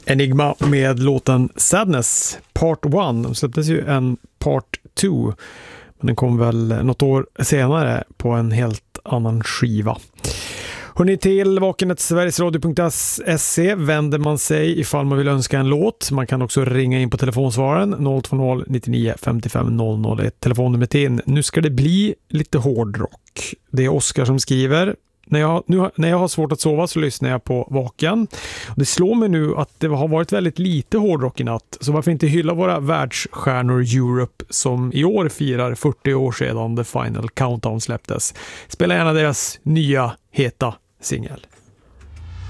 Enigma med låten Sadness Part 1. De släpptes ju en Part 2, men den kom väl något år senare på en helt annan skiva. Hörrni, till vakenet.sverigesradio.se vänder man sig ifall man vill önska en låt. Man kan också ringa in på telefonsvaren 020 99 55 001. Telefonnummer till. Nu ska det bli lite hårdrock. Det är Oskar som skriver. När jag har svårt att sova så lyssnar jag på Vaken. Det slår mig nu att det har varit väldigt lite hårdrock i natt. Så varför inte hylla våra världsstjärnor Europe som i år firar 40 år sedan The Final Countdown släpptes. Spela gärna deras nya heta singel.